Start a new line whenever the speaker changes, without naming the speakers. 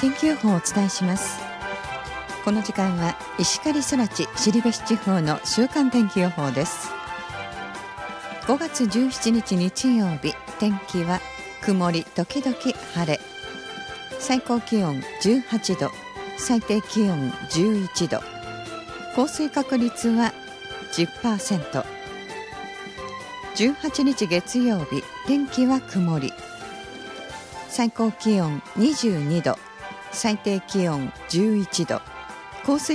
天気予報をお伝えします。この時間は石狩空知後志地方の週間天気予報です。5月17日日曜日、天気は曇り時々晴れ、最高気温18度、最低気温11度、降水確率は 10%。 18日月曜日、天気は曇り、最高気温22度、最低気温11度、降水